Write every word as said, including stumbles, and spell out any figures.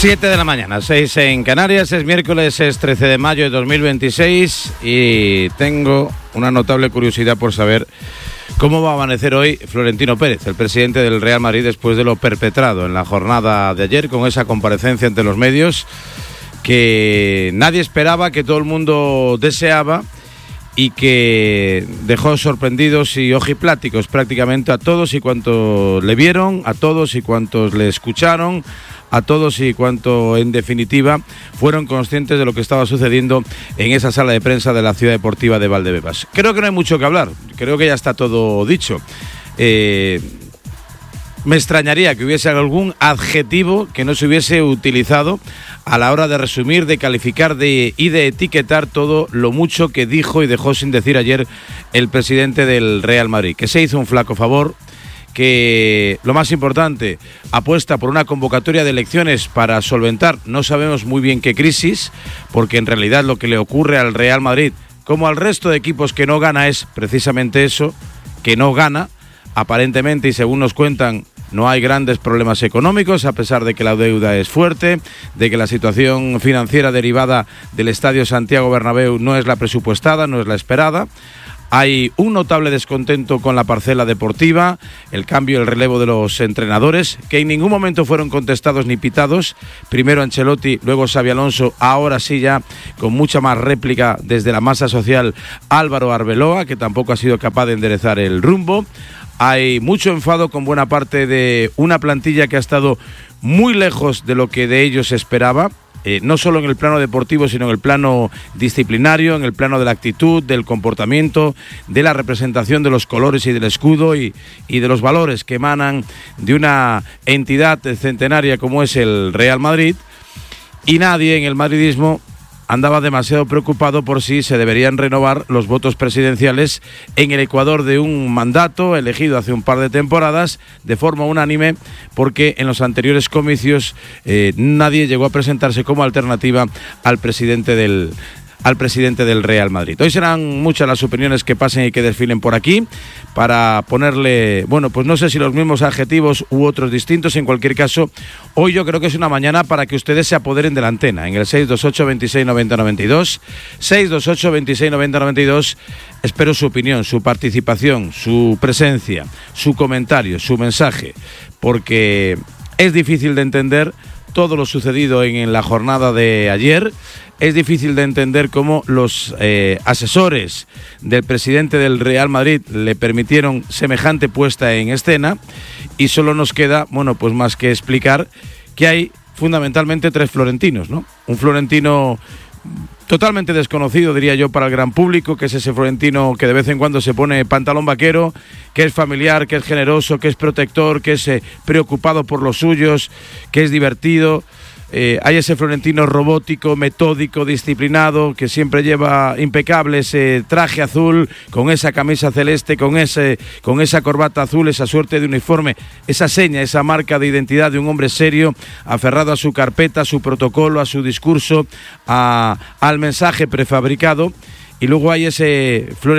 siete de la mañana, seis en Canarias, es miércoles, es trece de mayo de dos mil veintiséis y tengo una notable curiosidad por saber cómo va a amanecer hoy Florentino Pérez, el presidente del Real Madrid, después de lo perpetrado en la jornada de ayer con esa comparecencia ante los medios que nadie esperaba, que todo el mundo deseaba y que dejó sorprendidos y ojipláticos prácticamente a todos y cuantos le vieron, a todos y cuantos le escucharon, a todos y cuanto en definitiva fueron conscientes de lo que estaba sucediendo en esa sala de prensa de la Ciudad Deportiva de Valdebebas. Creo que no hay mucho que hablar, creo que ya está todo dicho. Eh, me extrañaría que hubiese algún adjetivo que no se hubiese utilizado a la hora de resumir, de calificar de, y de etiquetar todo lo mucho que dijo y dejó sin decir ayer el presidente del Real Madrid, que se hizo un flaco favor, que lo más importante, apuesta por una convocatoria de elecciones para solventar, no sabemos muy bien qué crisis, porque en realidad lo que le ocurre al Real Madrid, como al resto de equipos que no gana, es precisamente eso, que no gana, aparentemente, y según nos cuentan, no hay grandes problemas económicos, a pesar de que la deuda es fuerte, de que la situación financiera derivada del Estadio Santiago Bernabéu no es la presupuestada, no es la esperada. Hay un notable descontento con la parcela deportiva, el cambio, el relevo de los entrenadores, que en ningún momento fueron contestados ni pitados. Primero Ancelotti, luego Xabi Alonso, ahora sí ya con mucha más réplica desde la masa social Álvaro Arbeloa, que tampoco ha sido capaz de enderezar el rumbo. Hay mucho enfado con buena parte de una plantilla que ha estado muy lejos de lo que de ellos se esperaba. Eh, no solo en el plano deportivo, sino en el plano disciplinario, en el plano de la actitud, del comportamiento, de la representación de los colores y del escudo y, y de los valores que emanan de una entidad centenaria como es el Real Madrid. Y nadie en el madridismo andaba demasiado preocupado por si se deberían renovar los votos presidenciales en el Ecuador de un mandato elegido hace un par de temporadas de forma unánime, porque en los anteriores comicios eh, nadie llegó a presentarse como alternativa al presidente del al presidente del Real Madrid. Hoy serán muchas las opiniones que pasen y que desfilen por aquí para ponerle, bueno, pues no sé si los mismos adjetivos u otros distintos. En cualquier caso, hoy yo creo que es una mañana para que ustedes se apoderen de la antena en el seis dos ocho, veintiséis noventa, noventa y dos, seis dos ocho, veintiséis noventa, noventa y dos. Espero su opinión, su participación, su presencia, su comentario, su mensaje, porque es difícil de entender todo lo sucedido en, en la jornada de ayer. Es difícil de entender cómo los eh, asesores del presidente del Real Madrid le permitieron semejante puesta en escena, y solo nos queda, bueno, pues más que explicar que hay fundamentalmente tres florentinos, ¿no? Un florentino totalmente desconocido, diría yo, para el gran público, que es ese florentino que de vez en cuando se pone pantalón vaquero, que es familiar, que es generoso, que es protector, que es eh, preocupado por los suyos, que es divertido. Eh, hay ese florentino robótico, metódico, disciplinado, que siempre lleva impecable ese traje azul, con esa camisa celeste, con ese, con esa corbata azul, esa suerte de uniforme, esa seña, esa marca de identidad de un hombre serio, aferrado a su carpeta, a su protocolo, a su discurso, a, al mensaje prefabricado. Y luego hay ese florentino